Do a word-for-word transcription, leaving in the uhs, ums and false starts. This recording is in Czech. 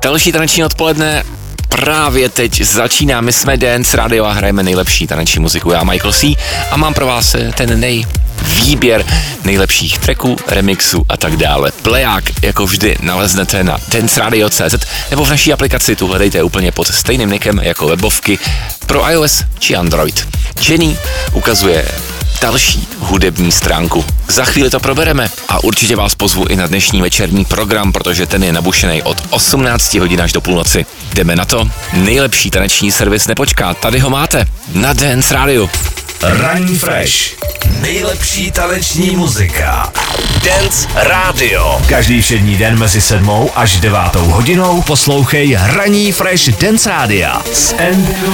Další taneční odpoledne právě teď začíná. My jsme Dance Radio a hrajeme nejlepší taneční muziku. Já Michael C. a mám pro vás ten nej výběr nejlepších tracků, remixů a tak dále. Pleják, jako vždy, naleznete na danceradio tečka cé zet nebo v naší aplikaci, tu hledejte úplně pod stejným nickem jako webovky pro iOS či Android. Jenny ukazuje další hudební stránku. Za chvíli to probereme a určitě vás pozvu i na dnešní večerní program, protože ten je nabušený od osmnácti hodin až do půlnoci. Jdeme na to. Nejlepší taneční servis nepočká. Tady ho máte na Dance Radio. Ranní Fresh. Nejlepší taneční muzika. Dance Radio. Každý všední den mezi sedmou až devátou hodinou poslouchej Ranní Fresh Dance Rádia s Andrew